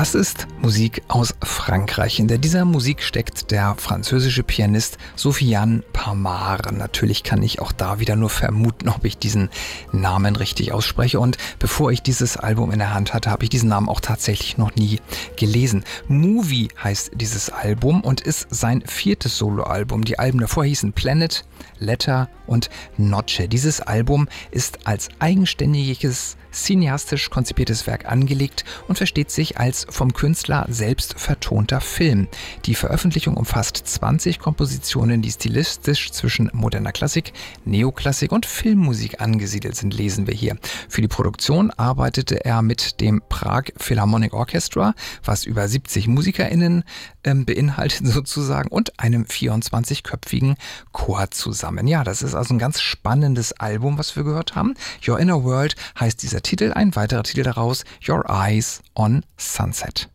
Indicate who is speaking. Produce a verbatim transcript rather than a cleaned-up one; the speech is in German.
Speaker 1: Das ist Musik aus Frankreich. Hinter dieser Musik steckt der französische Pianist Sofiane Pamart. Natürlich kann ich auch da wieder nur vermuten, ob ich diesen Namen richtig ausspreche. Und bevor ich dieses Album in der Hand hatte, habe ich diesen Namen auch tatsächlich noch nie gelesen. Movie heißt dieses Album und ist sein viertes Soloalbum. Die Alben davor hießen Planet, Letter und Noche. Dieses Album ist als eigenständiges, cineastisch konzipiertes Werk angelegt und versteht sich als vom Künstler selbst vertonter Film. Die Veröffentlichung umfasst zwanzig Kompositionen, die stilistisch zwischen moderner Klassik, Neoklassik und Filmmusik angesiedelt sind, lesen wir hier. Für die Produktion arbeitete er mit dem Prague Philharmonic Orchestra, was über siebzig MusikerInnen ähm, beinhaltet sozusagen, und einem vierundzwanzigköpfigen Chor zusammen. Ja, das ist also ein ganz spannendes Album, was wir gehört haben. Your Inner World heißt dieser Titel, ein weiterer Titel daraus, Your Eyes on Sunset.